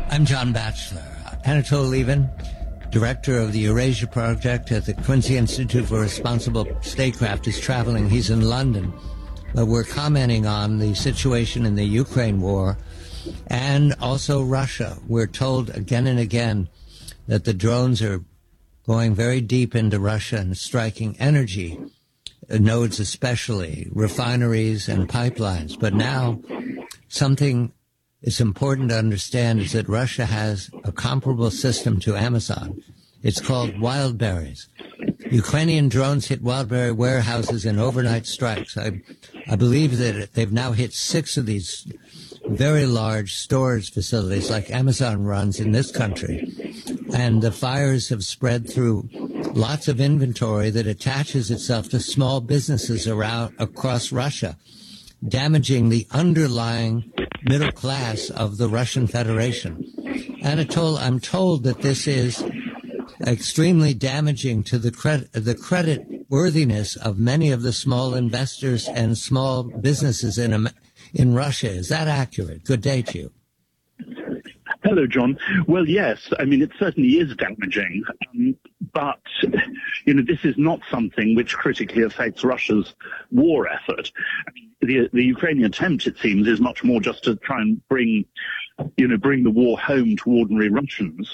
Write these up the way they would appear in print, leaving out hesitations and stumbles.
I'm John Batchelor. Anatole Lieven, director of the Eurasia Project at the Quincy Institute for Responsible Statecraft, is traveling. He's in London. But we're commenting on the situation in the Ukraine war and also Russia. We're told again and again that the drones are going very deep into Russia and striking energy nodes, especially refineries and pipelines. But now something it's important to understand is that Russia has a comparable system to Amazon. It's called Wildberries. Ukrainian drones hit Wildberry warehouses in overnight strikes. I believe that they've now hit 6 of these very large storage facilities like Amazon runs in this country. And the fires have spread through lots of inventory that attaches itself to small businesses across Russia, damaging the underlying middle class of the Russian Federation. Anatole, I'm told that this is extremely damaging to the credit worthiness of many of the small investors and small businesses in Russia. Is that accurate? Good day to you. Hello, John. Well, yes. I mean, it certainly is damaging, but this is not something which critically affects Russia's war effort. I mean, the Ukrainian attempt, it seems, is much more just to try and bring the war home to ordinary Russians.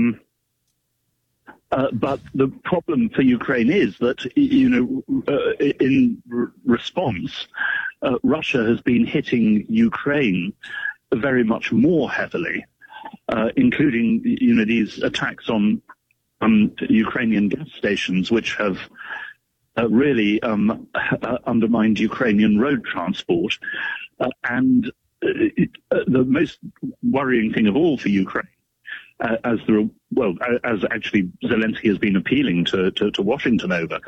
But the problem for Ukraine is that, in response, Russia has been hitting Ukraine very much more heavily, including, these attacks on Ukrainian gas stations, which have really undermined Ukrainian road transport. And the most worrying thing of all for Ukraine, as actually Zelensky has been appealing to Washington over,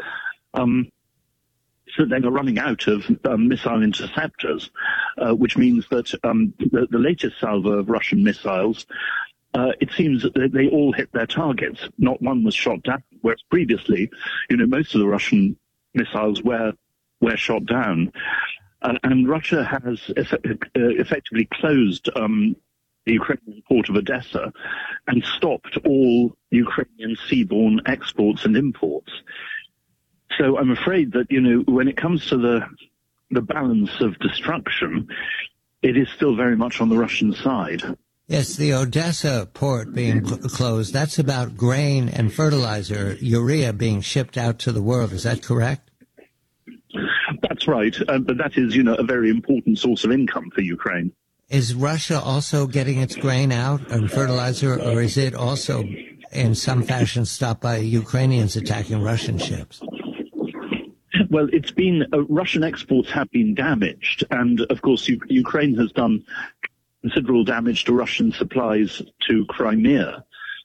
so they are running out of missile interceptors, which means that the latest salvo of Russian missiles, it seems that they all hit their targets. Not one was shot down, whereas previously, most of the Russian missiles were shot down. And Russia has effectively closed the Ukrainian port of Odessa and stopped all Ukrainian seaborne exports and imports. So I'm afraid that, when it comes to the balance of destruction, it is still very much on the Russian side. Yes, the Odessa port being closed, that's about grain and fertilizer, urea being shipped out to the world. Is that correct? That's right. But that is, a very important source of income for Ukraine. Is Russia also getting its grain out and fertilizer, or is it also in some fashion stopped by Ukrainians attacking Russian ships? Well, it's been Russian exports have been damaged, and of course Ukraine has done considerable damage to Russian supplies to Crimea.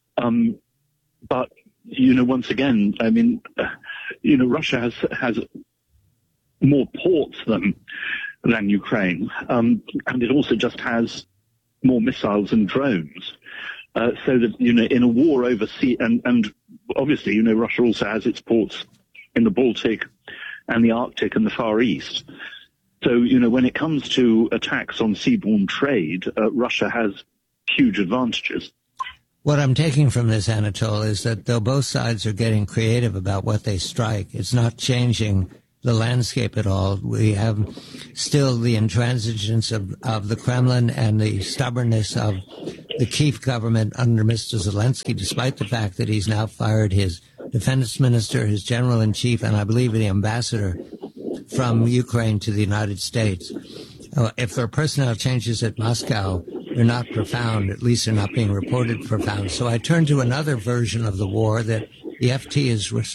But once again, I mean, Russia has more ports than Ukraine, and it also just has more missiles and drones. So that in a war overseas, and obviously Russia also has its ports in the Baltic and the Arctic and the Far East. So, when it comes to attacks on seaborne trade, Russia has huge advantages. What I'm taking from this, Anatole, is that though both sides are getting creative about what they strike, it's not changing the landscape at all. We have still the intransigence of the Kremlin and the stubbornness of the Kyiv government under Mr. Zelensky, despite the fact that he's now fired his defense minister, his general-in-chief, and I believe the ambassador from Ukraine to the United States. If there are personnel changes at Moscow, they're not profound. At least they're not being reported profound. So I turn to another version of the war that the FT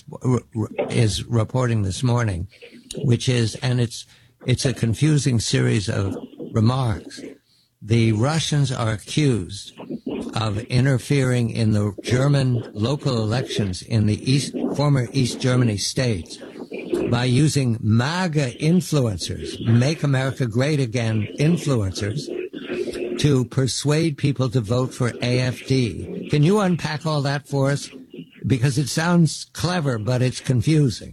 is reporting this morning, which is, and it's a confusing series of remarks. The Russians are accused of interfering in the German local elections in the former East Germany states by using MAGA influencers, Make America Great Again influencers, to persuade people to vote for AfD. Can you unpack all that for us? Because it sounds clever, but it's confusing.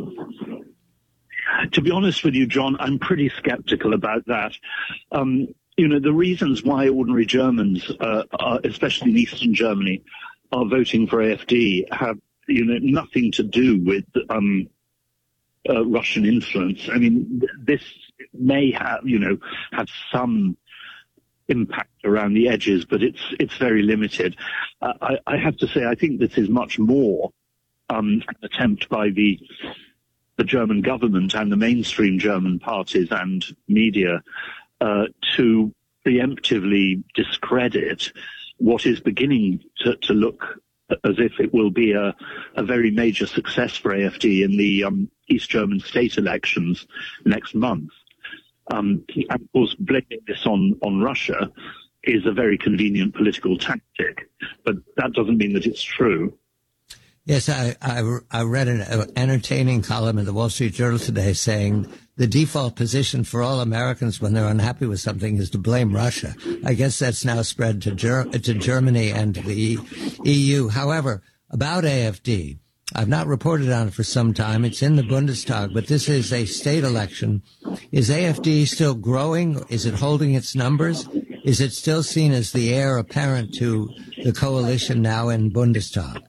To be honest with you, John, I'm pretty skeptical about that. the reasons why ordinary Germans, especially in Eastern Germany, are voting for AfD have, nothing to do with Russian influence. I mean, this may have, have some impact around the edges, but it's very limited. I have to say, I think this is much more an attempt by the German government and the mainstream German parties and media to preemptively discredit what is beginning to look as if it will be a very major success for AfD in the East German state elections next month. And of course, blaming this on Russia is a very convenient political tactic, but that doesn't mean that it's true. Yes, I read an entertaining column in the Wall Street Journal today saying the default position for all Americans when they're unhappy with something is to blame Russia. I guess that's now spread to Germany and the EU. However, about AfD, I've not reported on it for some time. It's in the Bundestag, but this is a state election. Is AfD still growing? Is it holding its numbers? Is it still seen as the heir apparent to the coalition now in Bundestag?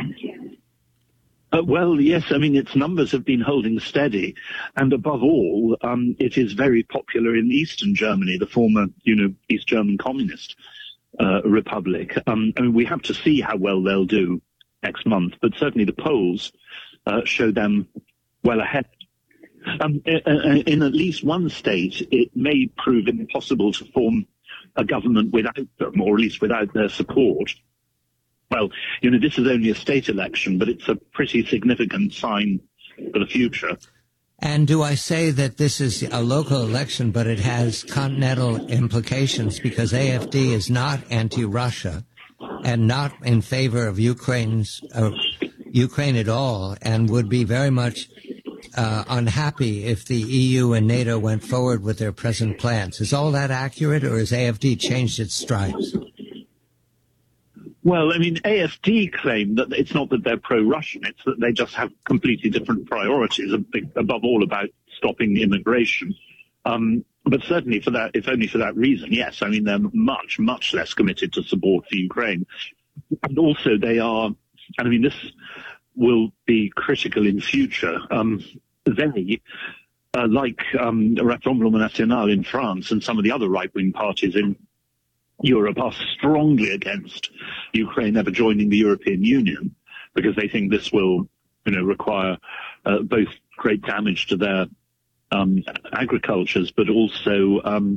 Well, yes, I mean, its numbers have been holding steady. And above all, it is very popular in Eastern Germany, the former, East German Communist Republic. I mean, we have to see how well they'll do next month, but certainly the polls show them well ahead. In at least one state, it may prove impossible to form a government without them, or at least without their support. Well, this is only a state election, but it's a pretty significant sign for the future. And do I say that this is a local election, but it has continental implications because AfD is not anti-Russia and not in favor of Ukraine at all, and would be very much unhappy if the EU and NATO went forward with their present plans. Is all that accurate, or has AfD changed its stripes? Well, I mean, AfD claim that it's not that they're pro-Russian, it's that they just have completely different priorities, above all about stopping immigration. But certainly for that, if only for that reason, yes, I mean, they're much, much less committed to support for Ukraine. And also they are, and I mean, this will be critical in future. They, like Rassemblement National in France and some of the other right-wing parties in Europe, are strongly against Ukraine ever joining the European Union, because they think this will, require both great damage to their agricultures, but also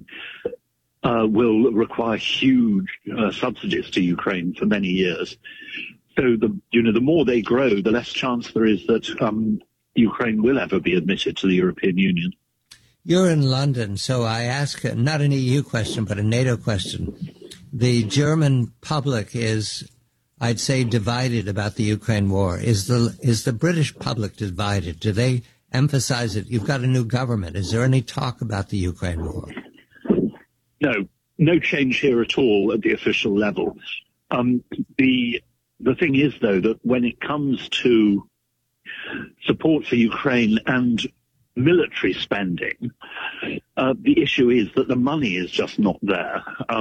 will require huge subsidies to Ukraine for many years. So the more they grow, the less chance there is that Ukraine will ever be admitted to the European Union. You're in London, so I ask not an EU question, but a NATO question. The German public is, I'd say, divided about the Ukraine war. Is the British public divided? Do they emphasize it? You've got a new government. Is there any talk about the Ukraine war? No change here at all at the official level. The thing is, though, that when it comes to support for Ukraine and military spending, the issue is that the money is just not there.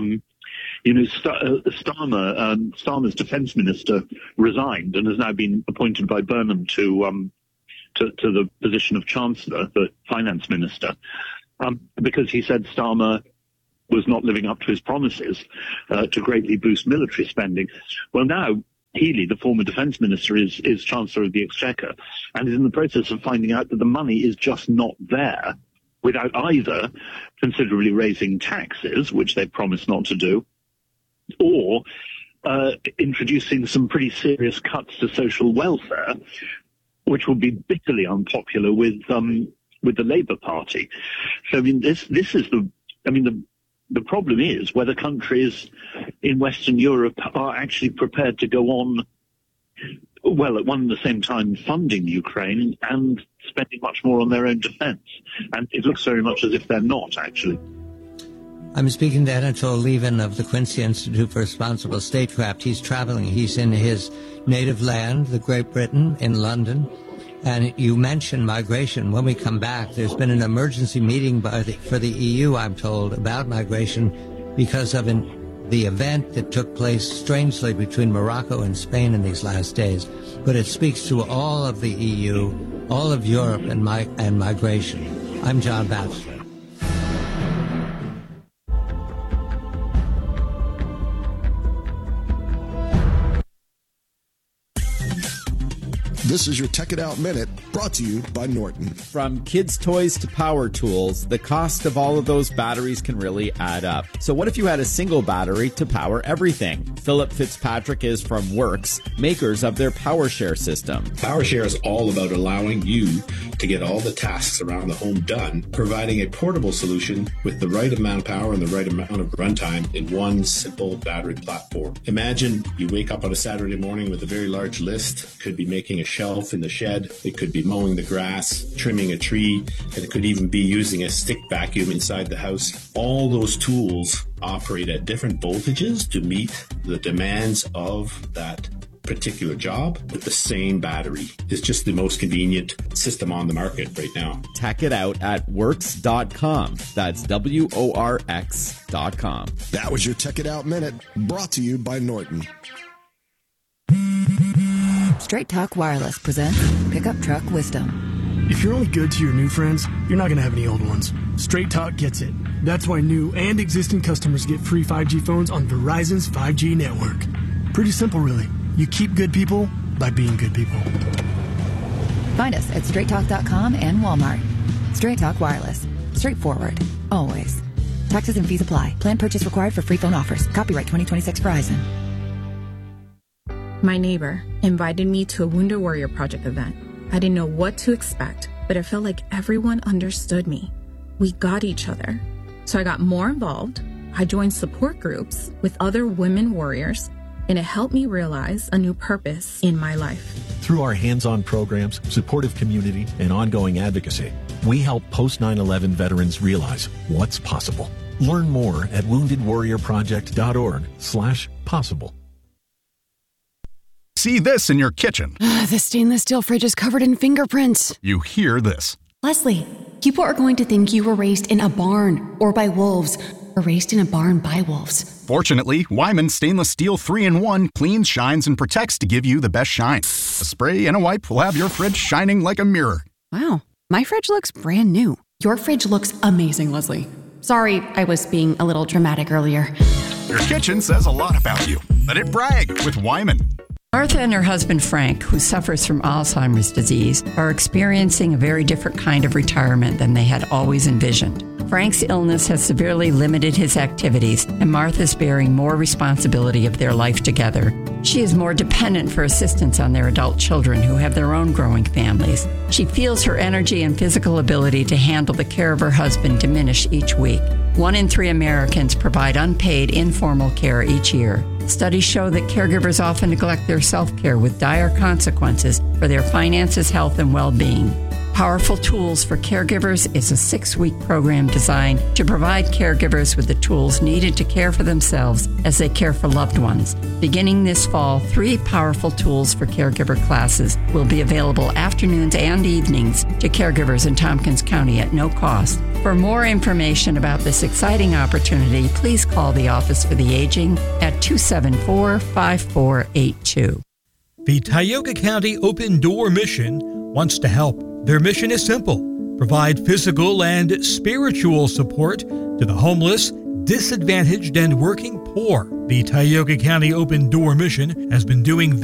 Starmer's defense minister resigned and has now been appointed by Burnham to the position of chancellor, the finance minister, because he said Starmer was not living up to his promises to greatly boost military spending. Well, now Healey, the former defense minister, is Chancellor of the Exchequer and is in the process of finding out that the money is just not there, without either considerably raising taxes, which they promised not to do, or introducing some pretty serious cuts to social welfare, which will be bitterly unpopular with the Labour Party. So I mean, this is the problem is whether countries in Western Europe are actually prepared to go on, well, at one and the same time funding Ukraine and spending much more on their own defense. And it looks very much as if they're not, actually. I'm speaking to Anatol Lieven of the Quincy Institute for Responsible Statecraft. He's traveling. He's in his native land, the Great Britain, in London. And you mentioned migration. When we come back, there's been an emergency meeting for the EU, I'm told, about migration because of the event that took place strangely between Morocco and Spain in these last days. But it speaks to all of the EU, all of Europe, and migration. I'm John Batchelor. This is your Tech It Out Minute, brought to you by Norton. From kids' toys to power tools, the cost of all of those batteries can really add up. So what if you had a single battery to power everything? Philip Fitzpatrick is from Works, makers of their PowerShare system. PowerShare is all about allowing you to get all the tasks around the home done, providing a portable solution with the right amount of power and the right amount of runtime in one simple battery platform. Imagine you wake up on a Saturday morning with a very large list. Could be making a shelf in the shed. It could be mowing the grass, trimming a tree, and it could even be using a stick vacuum inside the house. All those tools operate at different voltages to meet the demands of that particular job with the same battery. It's just the most convenient system on the market right now. Check it out at works.com. That's WORX.com. That was your Tech It Out Minute, brought to you by Norton. Straight Talk Wireless presents Pickup Truck Wisdom. If you're only good to your new friends, you're not going to have any old ones. Straight Talk gets it. That's why new and existing customers get free 5G phones on Verizon's 5G network. Pretty simple, really. You keep good people by being good people. Find us at straighttalk.com and Walmart. Straight Talk Wireless. Straightforward. Always. Taxes and fees apply. Plan purchase required for free phone offers. Copyright 2026 Verizon. My neighbor invited me to a Wounded Warrior Project event. I didn't know what to expect, but it felt like everyone understood me. We got each other. So I got more involved. I joined support groups with other women warriors, and it helped me realize a new purpose in my life. Through our hands-on programs, supportive community, and ongoing advocacy, we help post-9/11 veterans realize what's possible. Learn more at woundedwarriorproject.org/possible. See this in your kitchen. The stainless steel fridge is covered in fingerprints. You hear this. Leslie, people are going to think you were raised in a barn or by wolves, or raised in a barn by wolves. Fortunately, Wyman Stainless Steel 3-in-1 cleans, shines, and protects to give you the best shine. A spray and a wipe will have your fridge shining like a mirror. Wow, my fridge looks brand new. Your fridge looks amazing, Leslie. Sorry, I was being a little dramatic earlier. Your kitchen says a lot about you. Let it brag with Wyman. Martha and her husband, Frank, who suffers from Alzheimer's disease, are experiencing a very different kind of retirement than they had always envisioned. Frank's illness has severely limited his activities, and Martha's bearing more responsibility of their life together. She is more dependent for assistance on their adult children who have their own growing families. She feels her energy and physical ability to handle the care of her husband diminish each week. 1 in 3 Americans provide unpaid informal care each year. Studies show that caregivers often neglect their self-care with dire consequences for their finances, health, and well-being. Powerful Tools for Caregivers is a 6-week program designed to provide caregivers with the tools needed to care for themselves as they care for loved ones. Beginning this fall, 3 Powerful Tools for Caregiver classes will be available afternoons and evenings to caregivers in Tompkins County at no cost. For more information about this exciting opportunity, please call the Office for the Aging at 274-5482. The Tioga County Open Door Mission wants to help. Their mission is simple: provide physical and spiritual support to the homeless, disadvantaged, and working poor. The Tioga County Open Door Mission has been doing